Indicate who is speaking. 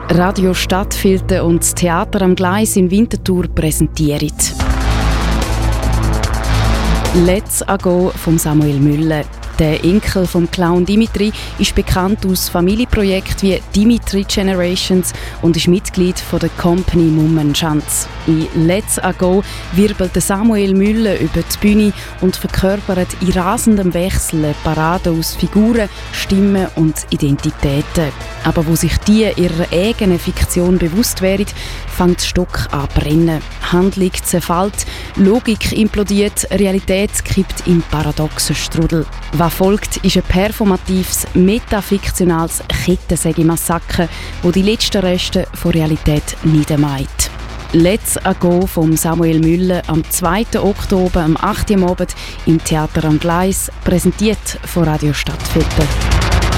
Speaker 1: Radio Stadtfilter und das Theater am Gleis in Winterthur präsentieren. «Let's a Go» von Samuel Müller. Der Enkel vom Clown Dimitri ist bekannt aus Familienprojekten wie Dimitri Generations und ist Mitglied von der Company Mummenschanz. In «Let's a Go» wirbelt Samuel Müller über die Bühne und verkörpert in rasendem Wechsel eine Parade aus Figuren, Stimmen und Identitäten. Aber wo sich die ihrer eigenen Fiktion bewusst werden, fängt der Stock an zu brennen. Handlung zerfällt, Logik implodiert, Realität kippt in paradoxen Strudel. Was folgt, ist ein performatives, metafiktionales Kettensäge-Massaker, das die letzten Reste von Realität niedermäht. «Let's a Go» von Samuel Müller am 2. Oktober, am 8. Uhr am Abend im Theater am Gleis, präsentiert von Radio Stadtfilter.